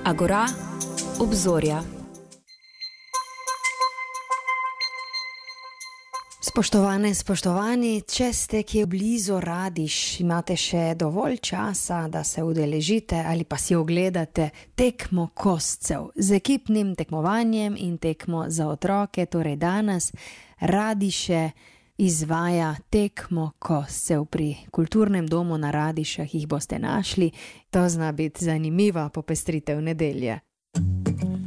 Agora, obzorja. Spoštovane, spoštovani, če ste kje blizu Radiš, imate še dovolj časa, da se udeležite ali pa si ogledate tekmo koscev z ekipnim tekmovanjem in tekmo za otroke. Torej danes Radiše izvaja tekmo koscev pri Kulturnem domu na Radišah, jih boste našli. To zna biti zanimiva popestritev nedelje.